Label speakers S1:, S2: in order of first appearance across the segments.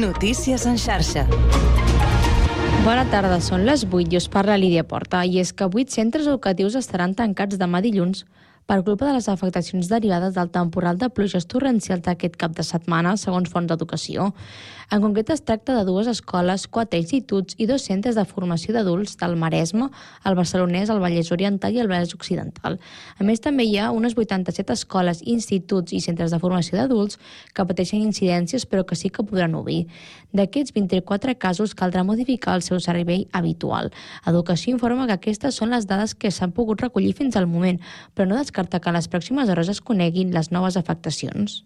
S1: Notícies en xarxa.
S2: Bona tarda, són les 8 i us parla Lídia Porta. I és que 8 centres educatius estaran tancats demà dilluns per culpa de les afectacions derivades del temporal de pluges torrencials d'aquest cap de setmana, segons fonts d'educació. En concret, es tracta de 2 escoles, 4 instituts i 2 centres de formació d'adults del Maresme, el Barcelonès, el Vallès Oriental i el Vallès Occidental. A més, també hi ha unes 87 escoles, instituts i centres de formació d'adults que pateixen incidències però que sí que podran obrir. D'aquests 24 casos caldrà modificar el seu servei habitual. Educació informa que aquestes són les dades que s'han pogut recollir fins al moment, però no descarta que en les pròximes hores es coneguin les noves afectacions.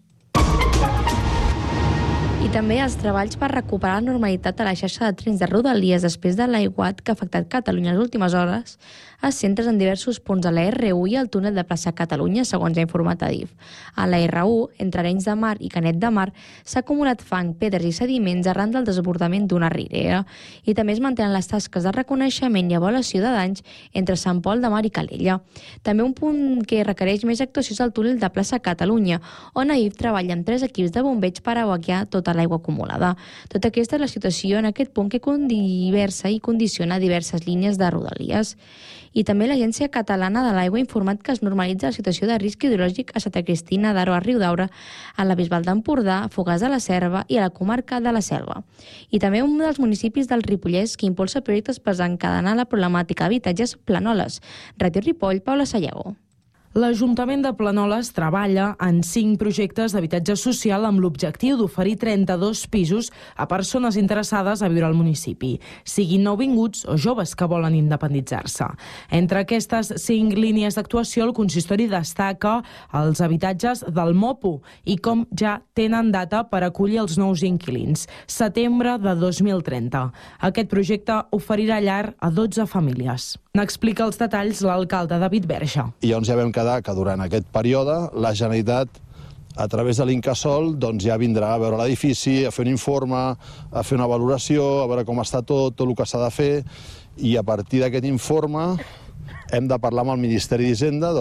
S2: I també els treballs per recuperar la normalitat a la xarxa de trens de Rodalies després de l'aiguat que ha afectat Catalunya les últimes hores es centren en diversos punts de la R1 i el túnel de plaça Catalunya, segons ha informat Adif. A la R1, entre Arenys de Mar i Canet de Mar, s'ha acumulat fang, pedres i sediments arran del desbordament d'una rierera. I també es mantenen les tasques de reconeixement i avaluació de danys entre Sant Pol de Mar i Calella. També un punt que requereix més actuació és el túnel de plaça Catalunya, on Adif treballa amb 3 equips de bombeig per aguaquiar tota l'aigua acumulada. Tota aquesta és la situació en aquest punt que condiversa i condiciona diverses línies de Rodalies. I també l'Agència Catalana de l'Aigua ha informat que es normalitza la situació de risc hidrològic a Santa Cristina d'Aro, a Riudaura, a la Bisbal d'Empordà, a Fogars de la Selva i a la comarca de la Selva. I també un dels municipis del Ripollès que impulsa projectes per desencadenar la problemàtica d'habitatges Planoles. Ràdio Ripoll, Paula Sallago.
S3: L'Ajuntament de Planoles treballa en 5 projectes d'habitatge social amb l'objectiu d'oferir 32 pisos a persones interessades a viure al municipi, siguin nouvinguts o joves que volen independitzar-se. Entre aquestes 5 línies d'actuació, el consistori destaca els habitatges del Mopo i com ja tenen data per acollir els nous inquilins, setembre de 2030. Aquest projecte oferirà llar a 12 famílies. N'explica els detalls l'alcalde David Verge.
S4: I llavors ja vam quedar que durant aquest període la Generalitat, a través de l'Incasòl, ja vindrà a veure l'edifici, a fer un informe, a fer una valoració, a veure com està tot el que s'ha de fer, i a partir d'aquest informe hem de parlar amb el Ministeri d'Hisenda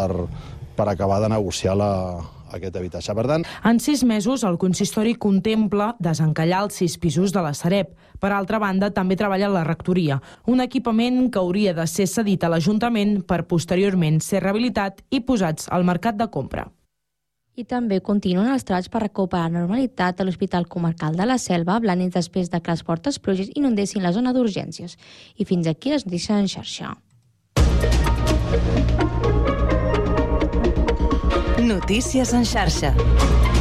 S4: per acabar de negociar aquest habitatge. Per tant,
S3: en 6 mesos, el consistori contempla desencallar els 6 pisos de la Sareb. Per altra banda, també treballa la rectoria, un equipament que hauria de ser cedit a l'Ajuntament per posteriorment ser rehabilitat i posats al mercat de compra.
S2: I també continuen els treballs per recuperar la normalitat a l'Hospital Comarcal de la Selva, blanits després de que les fortes pluges inundessin la zona d'urgències. I fins aquí les notícies en xarxa.
S1: Notícies en xarxa.